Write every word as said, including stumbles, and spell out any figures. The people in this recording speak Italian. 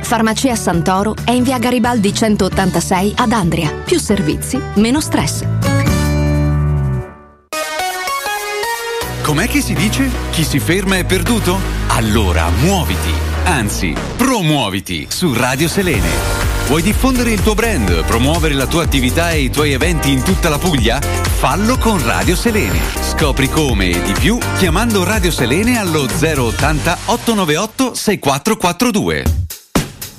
Farmacia Santoro è in via Garibaldi centottantasei ad Andria. Più servizi, meno stress. Com'è che si dice? Chi si ferma è perduto? Allora muoviti, anzi promuoviti su Radio Selene. Vuoi diffondere il tuo brand, promuovere la tua attività e i tuoi eventi in tutta la Puglia? Fallo con Radio Selene. Scopri come e di più chiamando Radio Selene allo zero ottanta ottocentonovantaotto sessantaquattro quarantadue.